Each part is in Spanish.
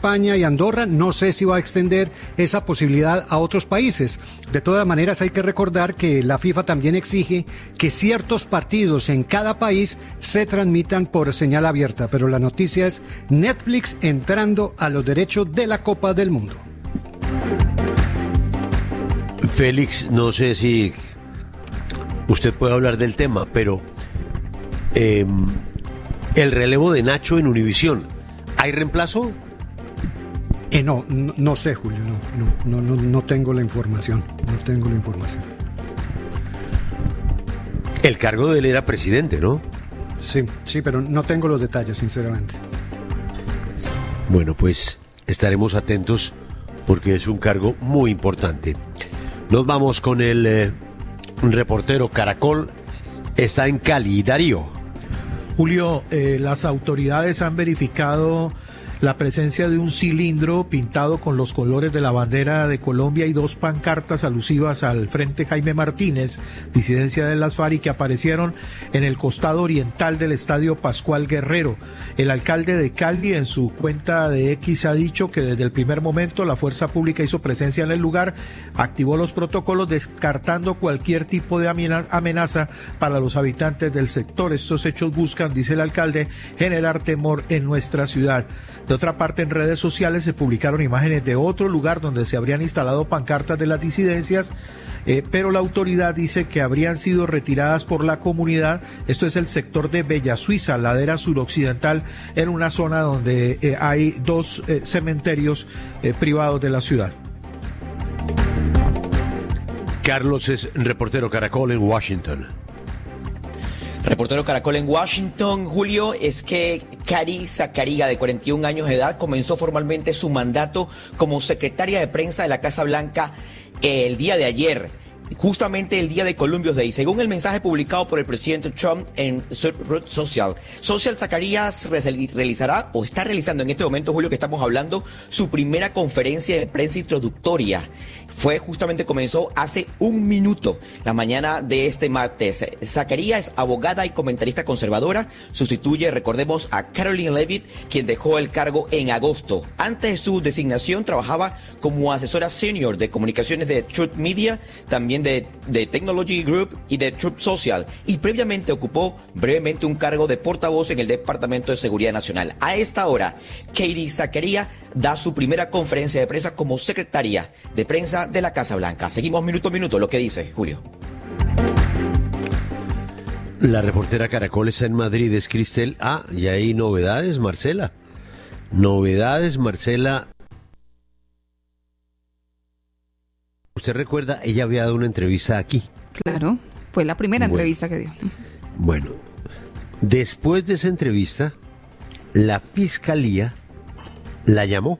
España y Andorra. No sé si va a extender esa posibilidad a otros países. De todas maneras, hay que recordar que la FIFA también exige que ciertos partidos en cada país se transmitan por señal abierta. Pero la noticia es Netflix entrando a los derechos de la Copa del Mundo. Félix, no sé si usted puede hablar del tema, pero el relevo de Nacho en Univisión, ¿hay reemplazo? No sé, Julio, no tengo la información, El cargo de él era presidente, ¿no? Sí, pero no tengo los detalles, sinceramente. Bueno, pues estaremos atentos porque es un cargo muy importante. Nos vamos con el reportero Caracol, está en Cali, Darío. Julio, las autoridades han verificado la presencia de un cilindro pintado con los colores de la bandera de Colombia y 2 pancartas alusivas al Frente Jaime Martínez, disidencia de las FARC, que aparecieron en el costado oriental del Estadio Pascual Guerrero. El alcalde de Cali en su cuenta de X ha dicho que desde el primer momento la fuerza pública hizo presencia en el lugar, activó los protocolos descartando cualquier tipo de amenaza para los habitantes del sector. Estos hechos buscan, dice el alcalde, generar temor en nuestra ciudad. De otra parte, en redes sociales se publicaron imágenes de otro lugar donde se habrían instalado pancartas de las disidencias, pero la autoridad dice que habrían sido retiradas por la comunidad. Esto es el sector de Bella Suiza, ladera suroccidental, en una zona donde hay 2 cementerios privados de la ciudad. Carlos es reportero Caracol en Washington. Reportero Caracol en Washington, Julio, es que Cari Zacariga, de 41 años de edad, comenzó formalmente su mandato como secretaria de prensa de la Casa Blanca el día de ayer, justamente el día de Columbus Day. Según el mensaje publicado por el presidente Trump en su red social, Zacarías realizará o está realizando en este momento, Julio, que estamos hablando, su primera conferencia de prensa introductoria. Comenzó hace 1 minuto, la mañana de este martes. Zacarías es abogada y comentarista conservadora, sustituye, recordemos, a Caroline Leavitt, quien dejó el cargo en agosto. Antes de su designación trabajaba como asesora senior de comunicaciones de Truth Media, también de Technology Group y de Truth Social, y previamente ocupó brevemente un cargo de portavoz en el Departamento de Seguridad Nacional. A esta hora, Katie Zacarias da su primera conferencia de prensa como secretaria de prensa de la Casa Blanca. Seguimos minuto a minuto lo que dice Julio. La reportera Caracol está en Madrid, es Cristel. Y hay novedades, Marcela. ¿Usted recuerda? Ella había dado una entrevista aquí. Claro, fue la primera entrevista que dio. Bueno, después de esa entrevista, la fiscalía la llamó.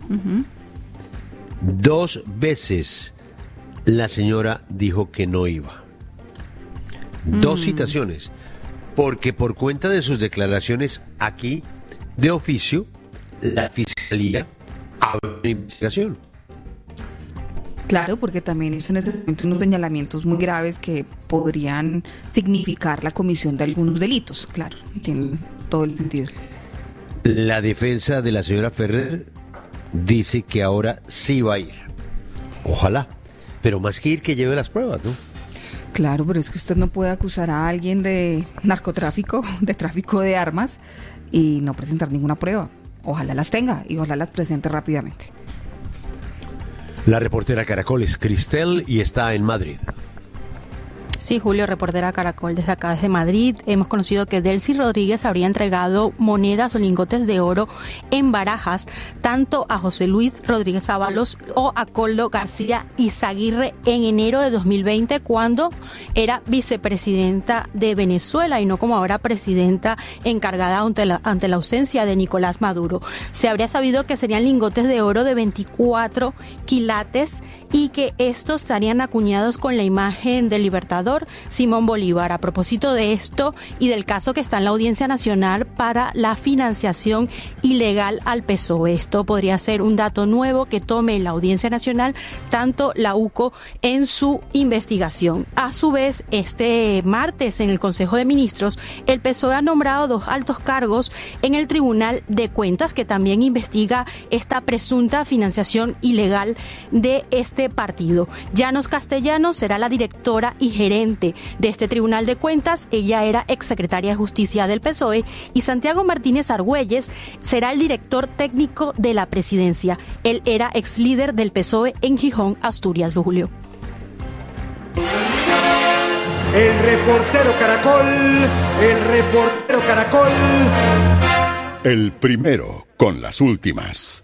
2 veces la señora dijo que no iba. 2 citaciones, porque por cuenta de sus declaraciones aquí, de oficio, la fiscalía abrió una investigación. Claro, porque también hizo en ese momento unos señalamientos muy graves que podrían significar la comisión de algunos delitos. Claro, tiene todo el sentido. La defensa de la señora Ferrer dice que ahora sí va a ir. Ojalá, pero más que ir, que lleve las pruebas, ¿no? Claro, pero es que usted no puede acusar a alguien de narcotráfico, de tráfico de armas y no presentar ninguna prueba. Ojalá las tenga y ojalá las presente rápidamente. La reportera Caracol es Cristel y está en Madrid. Sí, Julio, reportera Caracol desde acá, desde Madrid. Hemos conocido que Delcy Rodríguez habría entregado monedas o lingotes de oro en barajas tanto a José Luis Rodríguez Ábalos o a Coldo García Izaguirre en enero de 2020, cuando era vicepresidenta de Venezuela y no como ahora presidenta encargada ante la ausencia de Nicolás Maduro. Se habría sabido que serían lingotes de oro de 24 quilates y que estos estarían acuñados con la imagen del Libertador senador Simón Bolívar a propósito de esto y del caso que está en la Audiencia Nacional para la financiación ilegal al PSOE. Esto podría ser un dato nuevo que tome la Audiencia Nacional, tanto la UCO, en su investigación. A su vez, este martes en el Consejo de Ministros, el PSOE ha nombrado 2 altos cargos en el Tribunal de Cuentas, que también investiga esta presunta financiación ilegal de este partido. Llanos Castellanos será la directora y gerente de este Tribunal de Cuentas. Ella era exsecretaria de Justicia del PSOE, y Santiago Martínez Argüelles será el director técnico de la presidencia. Él era ex líder del PSOE en Gijón, Asturias, Julio. El reportero Caracol, El primero con las últimas.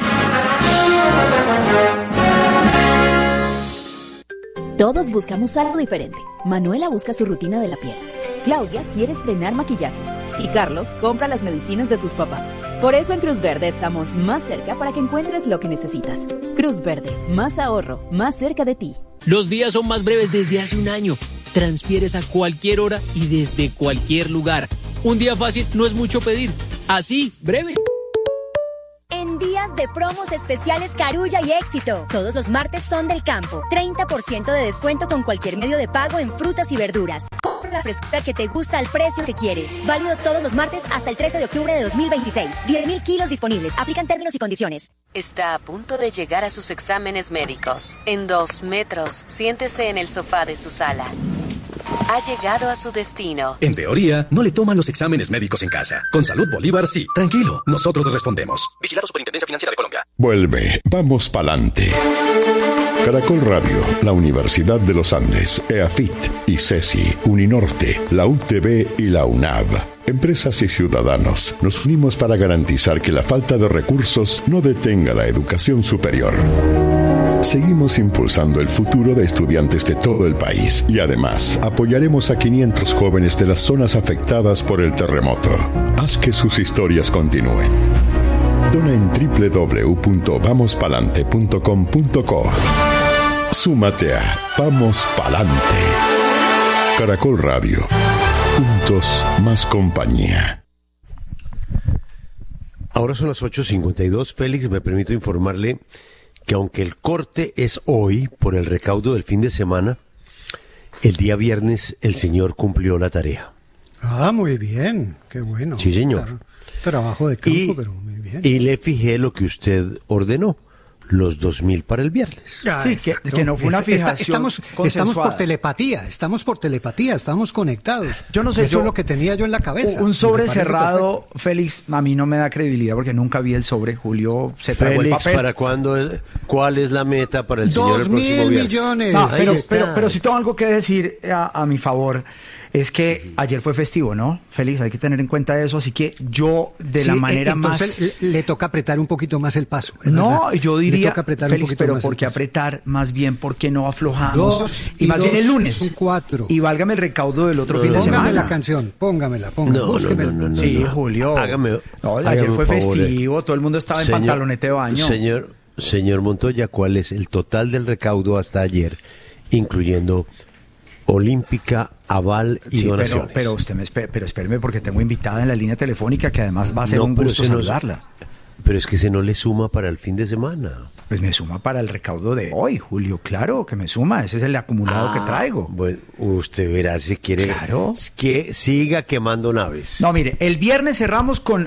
Todos buscamos algo diferente. Manuela busca su rutina de la piel. Claudia quiere estrenar maquillaje. Y Carlos compra las medicinas de sus papás. Por eso en Cruz Verde estamos más cerca para que encuentres lo que necesitas. Cruz Verde, más ahorro, más cerca de ti. Los días son más breves desde hace un año. Transfieres a cualquier hora y desde cualquier lugar. Un día fácil no es mucho pedir. Así, breve. En días de promos especiales Carulla y Éxito. Todos los martes son del campo. 30% de descuento con cualquier medio de pago en frutas y verduras. Compra la frescura que te gusta al precio que quieres. Válido todos los martes hasta el 13 de octubre de 2026. 10.000 kilos disponibles. Aplican términos y condiciones. Está a punto de llegar a sus exámenes médicos. En 2 metros, siéntese en el sofá de su sala. Ha llegado a su destino. En teoría, no le toman los exámenes médicos en casa. Con Salud Bolívar, sí. Tranquilo, nosotros respondemos. Vigilado Superintendencia Financiera de Colombia. Vuelve, vamos pa'lante. Caracol Radio, la Universidad de los Andes, EAFIT, ICESI, Uninorte, la UTB y la UNAV. Empresas y ciudadanos, nos unimos para garantizar que la falta de recursos no detenga la educación superior. Seguimos impulsando el futuro de estudiantes de todo el país y además apoyaremos a 500 jóvenes de las zonas afectadas por el terremoto. Haz que sus historias continúen. Dona en www.vamospalante.com.co. Súmate a Vamos Palante. Caracol Radio. Juntos más compañía. Ahora son las 8:52. Félix, me permito informarle que aunque el corte es hoy por el recaudo del fin de semana, el día viernes el señor cumplió la tarea. Ah, muy bien, qué bueno. Sí, señor. Claro, trabajo de campo, pero muy bien. Y le fijé lo que usted ordenó, los 2.000 para el viernes. Sí, que no fue una fijación estamos por telepatía, estamos conectados. Yo no sé, eso es lo que tenía yo en la cabeza. Un sobre cerrado, Félix, a mí no me da credibilidad porque nunca vi el sobre. Julio se tragó el papel. ¿Para cuándo? ¿Cuál es la meta para el señor el próximo viernes? 2.000 millones. No, pero si tengo algo que decir a mi favor, es que ayer fue festivo, ¿no? Félix, hay que tener en cuenta eso, así que yo de la manera más... le toca apretar un poquito más el paso. No, ¿verdad? yo diría, Félix, pero ¿por qué apretar? Más bien, ¿por qué no aflojamos? Y más bien el lunes. Son 4. Y válgame el recaudo del otro fin de semana. Póngame la canción, póngamela. No. Sí, Julio. Ayer fue festivo, todo el mundo estaba en pantalonete de baño. Señor Montoya, ¿cuál es el total del recaudo hasta ayer, incluyendo Olímpica, Aval y donaciones? Pero espéreme porque tengo invitada en la línea telefónica que además va a ser un gusto saludarla. Pero es que se no le suma para el fin de semana. Pues me suma para el recaudo de hoy, Julio, claro que me suma, ese es el acumulado que traigo. Bueno, usted verá si quiere que siga quemando naves. No, mire, el viernes cerramos con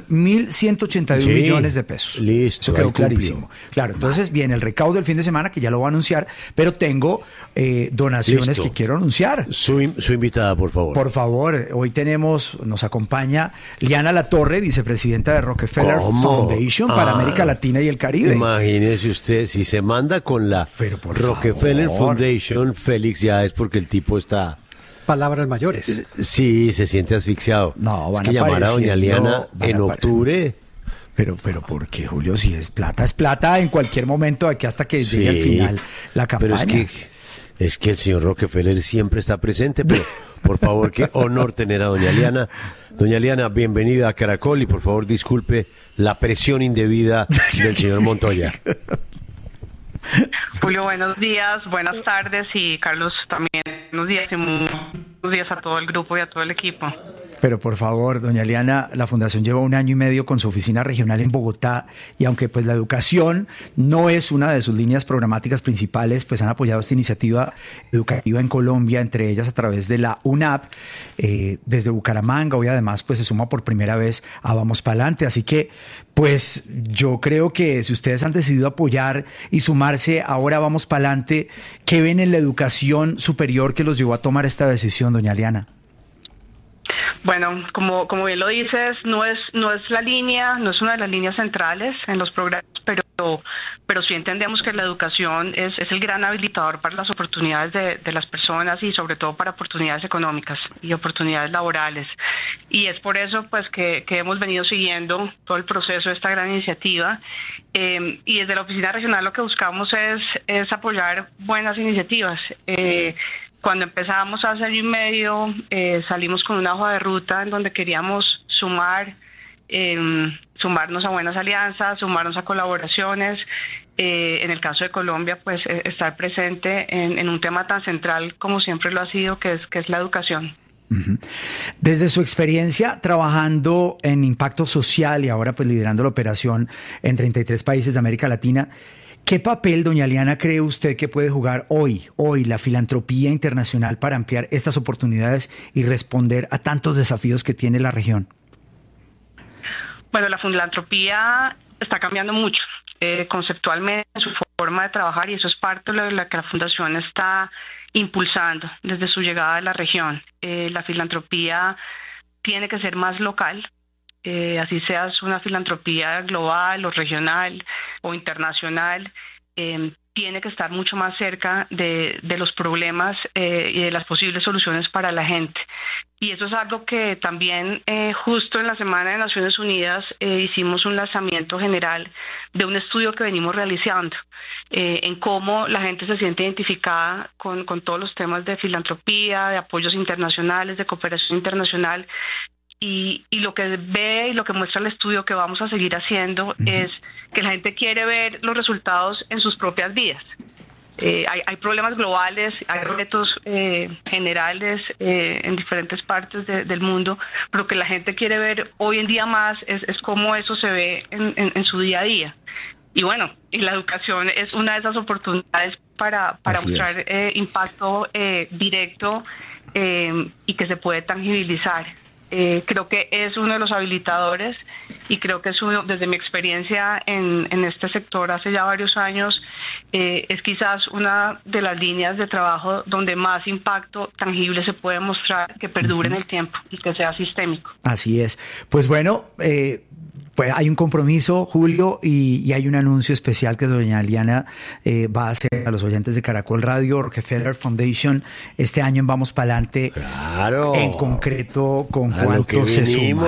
1.181 millones de pesos. Listo. Eso quedó clarísimo. Claro, entonces viene el recaudo del fin de semana, que ya lo voy a anunciar, pero tengo donaciones que quiero anunciar. Su invitada, por favor. Por favor, hoy nos acompaña Liana Latorre, vicepresidenta de Rockefeller Foundation para América Latina y el Caribe. Imagínese usted, si se manda con la Rockefeller Foundation, Félix, ya es porque el tipo está... Palabras mayores. Sí, se siente asfixiado. No, van a llamar a doña Liana en octubre. Pero ¿por qué, Julio? Si es plata en cualquier momento, aquí hasta que llegue al final la campaña. Pero es que el señor Rockefeller siempre está presente, pero por favor, qué honor tener a doña Liana. Doña Liana, bienvenida a Caracol y por favor disculpe la presión indebida del señor Montoya. Julio, buenos días, buenas tardes y Carlos también buenos días y muy buenos días a todo el grupo y a todo el equipo. Pero por favor, doña Eliana, la Fundación lleva 1 año y medio con su oficina regional en Bogotá y aunque pues la educación no es una de sus líneas programáticas principales, pues han apoyado esta iniciativa educativa en Colombia, entre ellas a través de la UNAP, desde Bucaramanga. Hoy además pues se suma por primera vez a Vamos Pa'lante. Así que pues yo creo que si ustedes han decidido apoyar y sumarse ahora a Vamos Pa'lante, ¿qué ven en la educación superior que los llevó a tomar esta decisión, doña Eliana? Bueno, como bien lo dices, no es la línea, no es una de las líneas centrales en los programas, pero sí entendemos que la educación es el gran habilitador para las oportunidades de las personas y sobre todo para oportunidades económicas y oportunidades laborales. Y es por eso pues que hemos venido siguiendo todo el proceso de esta gran iniciativa. Y desde la oficina regional lo que buscamos es apoyar buenas iniciativas. Cuando empezamos hace 1 año y medio, salimos con una hoja de ruta en donde queríamos sumarnos a buenas alianzas, sumarnos a colaboraciones. En el caso de Colombia, pues estar presente en un tema tan central como siempre lo ha sido, que es la educación. Desde su experiencia trabajando en impacto social y ahora pues liderando la operación en 33 países de América Latina, ¿qué papel, doña Eliana, cree usted que puede jugar hoy la filantropía internacional para ampliar estas oportunidades y responder a tantos desafíos que tiene la región? Bueno, la filantropía está cambiando mucho conceptualmente en su forma de trabajar y eso es parte de lo que la Fundación está impulsando desde su llegada a la región. La filantropía tiene que ser más local. Así seas una filantropía global o regional o internacional, tiene que estar mucho más cerca de los problemas y de las posibles soluciones para la gente. Y eso es algo que también justo en la Semana de Naciones Unidas hicimos un lanzamiento general de un estudio que venimos realizando en cómo la gente se siente identificada con todos los temas de filantropía, de apoyos internacionales, de cooperación internacional. Y lo que ve y lo que muestra el estudio que vamos a seguir haciendo es que la gente quiere ver los resultados en sus propias vidas. Hay problemas globales, hay retos generales en diferentes partes del mundo, pero que la gente quiere ver hoy en día más es cómo eso se ve en su día a día. Y bueno, y la educación es una de esas oportunidades para mostrar impacto directo y que se puede tangibilizar. Creo que es uno de los habilitadores y creo que es uno, desde mi experiencia en este sector hace ya varios años, es quizás una de las líneas de trabajo donde más impacto tangible se puede mostrar, que perdure en el tiempo y que sea sistémico. Así es. Pues bueno, pues hay un compromiso, Julio, y hay un anuncio especial que doña Eliana va a hacer a los oyentes de Caracol Radio, Rockefeller Foundation, este año en Vamos Pa'lante. Claro. En concreto, ¿con cuánto se suma?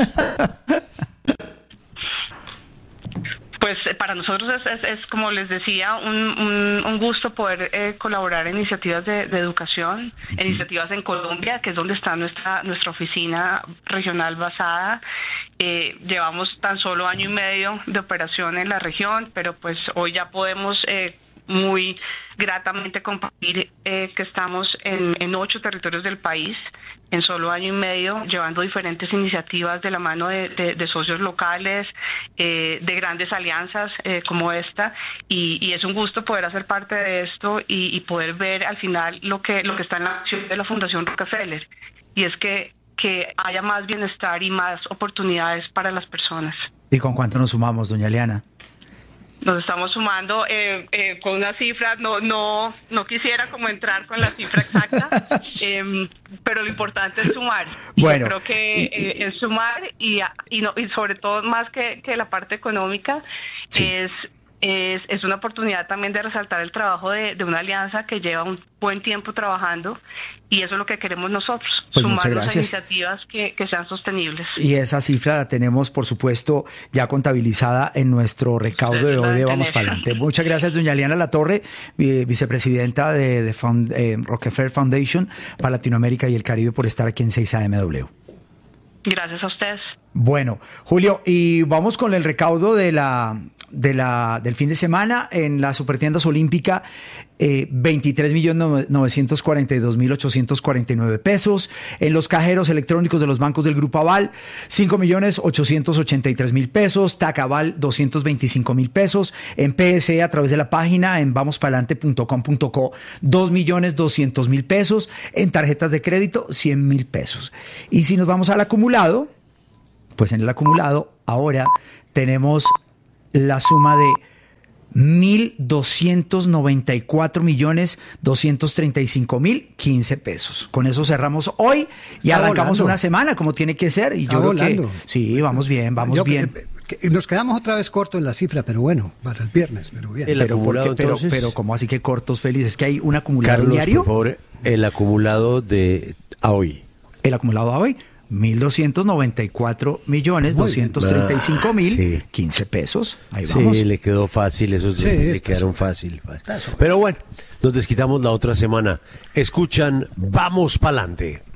Pues para nosotros es como les decía, un gusto poder colaborar en iniciativas de educación, en iniciativas en Colombia, que es donde está nuestra oficina regional basada. Llevamos tan solo 1 año y medio de operación en la región, pero pues hoy ya podemos muy gratamente compartir que estamos en 8 territorios del país en solo 1 año y medio, llevando diferentes iniciativas de la mano de socios locales, de grandes alianzas como esta, y es un gusto poder hacer parte de esto y poder ver al final lo que está en la acción de la Fundación Rockefeller, y es que haya más bienestar y más oportunidades para las personas. ¿Y con cuánto nos sumamos, doña Eliana? Nos estamos sumando con una cifra, no quisiera como entrar con la cifra exacta, pero lo importante es sumar. Bueno, yo creo que es sumar y sobre todo más que la parte económica, sí. Es una oportunidad también de resaltar el trabajo de una alianza que lleva un buen tiempo trabajando, y eso es lo que queremos nosotros, pues sumarnos a iniciativas que sean sostenibles. Y esa cifra la tenemos, por supuesto, ya contabilizada en nuestro recaudo de hoy de Vamos Pa'lante. Muchas gracias, doña Eliana Latorre, vicepresidenta de Rockefeller Foundation para Latinoamérica y el Caribe, por estar aquí en 6AMW. Gracias a ustedes. Bueno, Julio, y vamos con el recaudo de del fin de semana en la Supertiendas Olímpica, 23.942.849 pesos. En los cajeros electrónicos de los bancos del Grupo Aval, 5.883.000 pesos. Tacaval, 225.000 pesos. En PSE, a través de la página en vamospalante.com.co, 2.200.000 pesos. En tarjetas de crédito, 100.000 pesos. Y si nos vamos al acumulado, pues en el acumulado ahora tenemos la suma de 1.294.235.015 pesos. Con eso cerramos hoy y arrancamos una semana como tiene que ser. Y yo creo que sí, vamos bien, bien. Nos quedamos otra vez cortos en la cifra, pero bueno, para el viernes, pero bien. Pero ¿cómo así que cortos, Félix? ¿Es que hay un acumulado Carlos, diario? Por favor, el acumulado a hoy. El acumulado a hoy, 1.294.235.015 pesos. Ahí vamos. Sí, le quedó fácil, esos le quedaron fácil. Pero bueno, nos desquitamos la otra semana. Escuchan Vamos Pa'lante.